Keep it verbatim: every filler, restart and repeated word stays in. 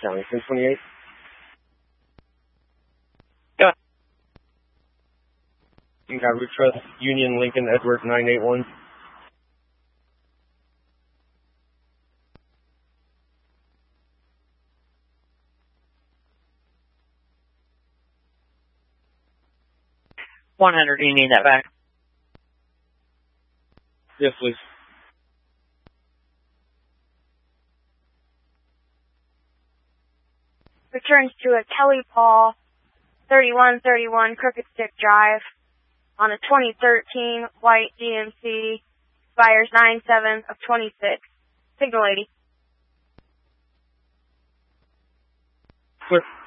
County, ten twenty-eight. Go ahead. You got Root Trust, Union, Lincoln, Edward, nine eight one. one hundred, do you need that back? Yes, please. Returns to a Kelly Paul, thirty-one thirty-one Crooked Stick Drive, on a twenty thirteen white G M C, expires nine seven of twenty-six. Signal eighty. Clear.